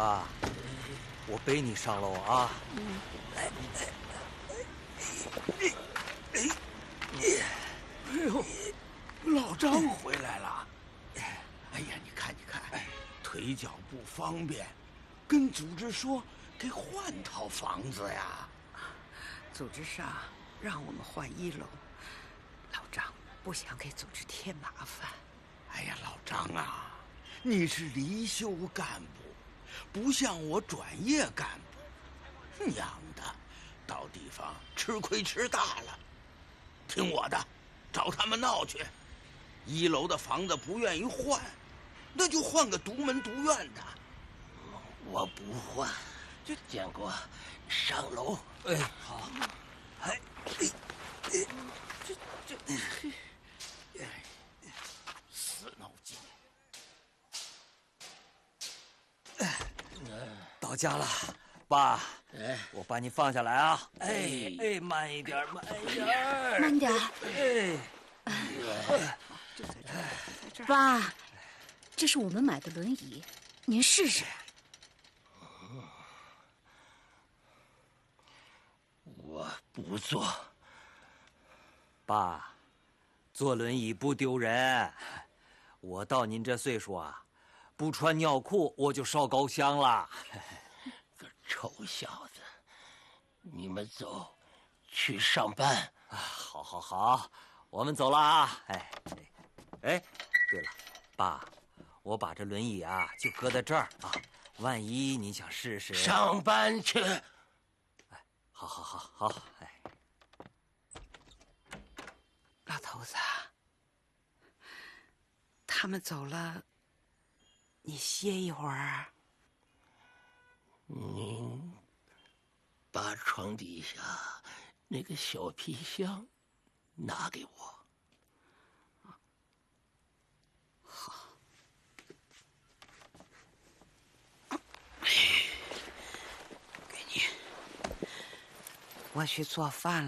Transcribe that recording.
爸，我背你上楼啊。来， 哎呦，老张回来了。哎呀，你看，腿脚不方便，跟组织说给换套房子呀。 组织上让我们换1楼，老张不想给组织添麻烦。 哎呀，老张啊，你是离休干部，不像我转业干部，娘的，到地方吃亏吃大了。听我的，找他们闹去。1楼的房子不愿意换，那就换个独门独院的。 我不换，建国，上楼。 哎，好。哎， 死脑筋。 到家了，爸。 哎， 我把你放下来啊！哎，慢一点，慢一点， 慢点。爸，这是我们买的轮椅，您试试。 我不坐。 爸，坐轮椅不丢人。我到您这岁数啊，不穿尿裤我就烧高香了。 个臭小子，你们走，去上班。 好，我们走了啊！哎，对了，爸，我把这轮椅啊就搁在这儿啊，万一你想试试。 上班去。 哎，好，哎。 老头子，他们走了，你歇一会儿。 您把床底下那个小皮箱拿给我。 好。给你。我去做饭了。